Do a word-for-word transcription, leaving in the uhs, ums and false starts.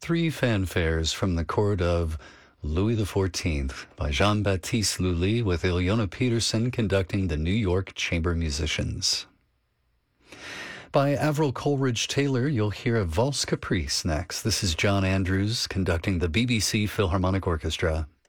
three fanfares from the court of Louis the Fourteenth by Jean-Baptiste Lully, with Ilona Peterson conducting the New York Chamber Musicians. By Avril Coleridge Taylor, you'll hear a Valse Caprice next. This is John Andrews conducting the B B C Philharmonic Orchestra.